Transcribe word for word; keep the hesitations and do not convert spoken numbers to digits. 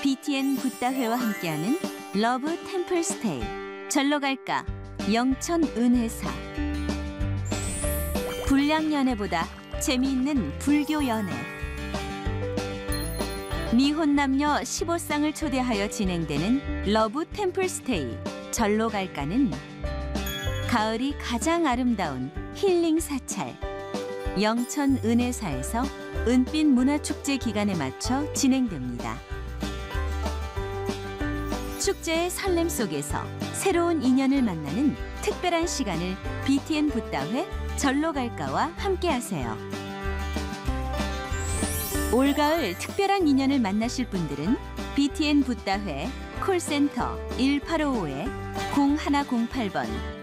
비티엔 붓다회와 함께하는 러브 템플 스테이. 절로 갈까? 영천 은혜사. 불량 연애보다 재미있는 불교 연애. 미혼 남녀 십오 쌍을 초대하여 진행되는 러브 템플 스테이. 절로 갈까는 가을이 가장 아름다운 힐링 사찰 영천 은혜사에서 은빛 문화축제 기간에 맞춰 진행됩니다. 축제의 설렘 속에서 새로운 인연을 만나는 특별한 시간을 비티엔 붓다회 절로 갈까와 함께하세요. 올가을 특별한 인연을 만나실 분들은 비티엔 붓다회 콜센터 일팔오오 공일공팔 번